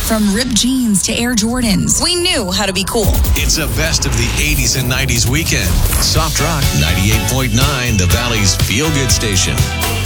From ripped jeans to Air Jordans, we knew how to be cool. It's a best of the 80s and 90s weekend. Soft Rock 98.9, the Valley's feel-good station.